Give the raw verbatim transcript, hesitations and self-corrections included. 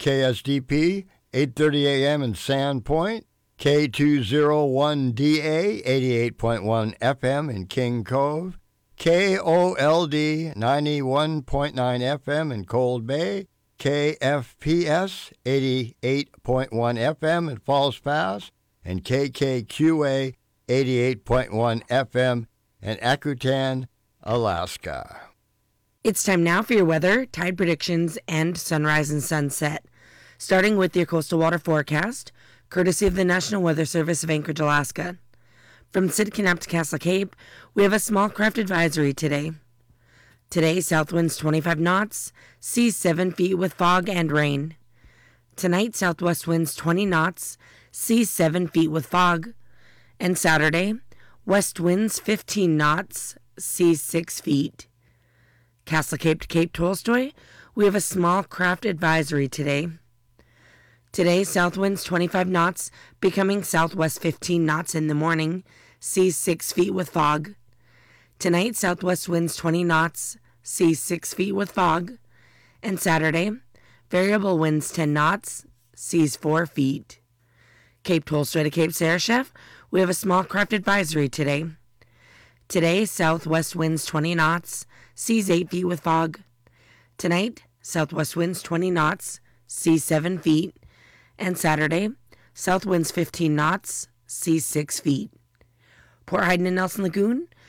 K S D P, eight thirty a.m. in Sandpoint, K two oh one D A, eighty-eight point one F M in King Cove, K O L D, ninety-one point nine F M in Cold Bay, K F P S, eighty-eight point one F M in Falls Pass, and K K Q A, eighty-eight point one F M in Akutan, Alaska. It's time now for your weather, tide predictions, and sunrise and sunset. Starting with your coastal water forecast, courtesy of the National Weather Service of Anchorage, Alaska. From Sitka to Castle Cape, we have a small craft advisory today. Today, south winds twenty-five knots, seas seven feet with fog and rain. Tonight, southwest winds twenty knots, seas seven feet with fog. And Saturday, west winds fifteen knots, seas six feet. Castle Cape to Cape Tolstoy, we have a small craft advisory today. Today, south winds twenty-five knots, becoming southwest fifteen knots in the morning, seas six feet with fog. Tonight, southwest winds twenty knots, seas six feet with fog. And Saturday, variable winds ten knots, seas four feet. Cape Tolstoy to Cape Sarashef, we have a small craft advisory today. Today, southwest winds twenty knots, seas eight feet with fog. Tonight, southwest winds twenty knots, seas seven feet. And Saturday, south winds fifteen knots, seas six feet. Port Heiden and Nelson Lagoon,